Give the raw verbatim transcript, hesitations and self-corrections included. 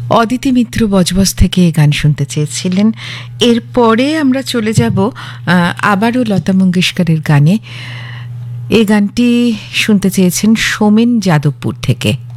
অদিতি মিত্র বজবজ থেকে এই গান শুনতে চেয়েছিলেন। এরপরে আমরা চলে যাব আবারও লতা মঙ্গেশকরের গানে। এই গানটি শুনতে চেয়েছেন সোমেন যাদবপুর থেকে।